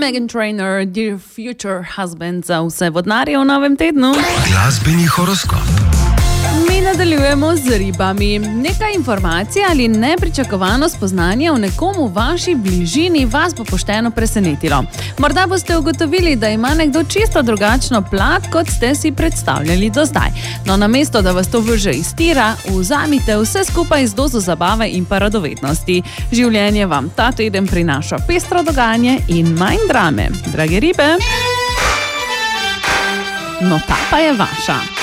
Meghan Trainor, Dear Future Husband za vse vodnarje v novem tednu. Glasbeni horoskop. Mi nadaljujemo z ribami. Nekaj informacij ali nepričakovano spoznanje o nekomu v vaši bližini vas bo pošteno presenetilo. Morda boste ugotovili, da ima nekdo čisto drugačno plat, kot ste si predstavljali do zdaj. No, namesto da vas to vrže iz tira, vzamite vse skupaj z dozo zabave in pa radovednosti. Življenje vam ta teden prinaša pestro dogajanje in manj drame. Drage ribe, no ta pa je vaša.